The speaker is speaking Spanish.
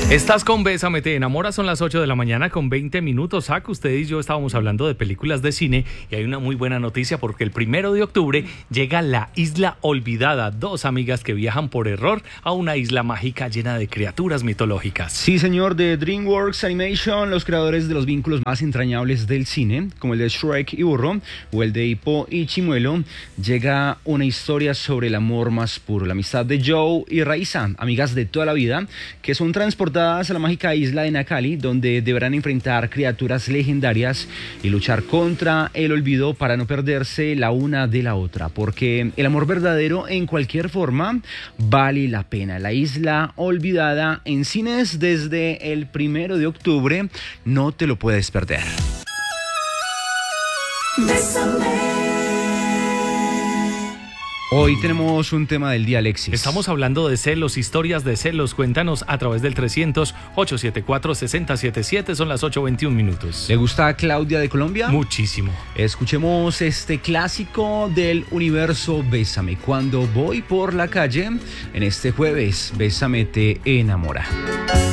Estás con Bésame, te enamora, son las 8 de la mañana con 20 minutos. Zach, usted y yo estábamos hablando de películas de cine y hay una muy buena noticia porque el 1 de octubre llega La Isla Olvidada, dos amigas que viajan por error a una isla mágica llena de criaturas mitológicas. Sí, señor, de DreamWorks Animation, los creadores de los vínculos más entrañables del cine, como el de Shrek y Burro o el de Hippo y Chimuelo, llega una historia sobre el amor más puro, la amistad de Joe y Raisa, amigas de toda la vida, que son transportadas a la mágica isla de Nakali, donde deberán enfrentar criaturas legendarias y luchar contra el olvido para no perderse la una de la otra, porque el amor verdadero en cualquier forma vale la pena. La Isla Olvidada en cines desde el 1 de octubre, no te lo puedes perder. Hoy tenemos un tema del día, Alexis. Estamos hablando de celos, historias de celos. Cuéntanos a través del 300-874-6077. Son las 8:21 minutos. ¿Le gusta a Claudia de Colombia? Muchísimo. Escuchemos este clásico del universo Bésame. Cuando voy por la calle, en este jueves, Bésame te enamora.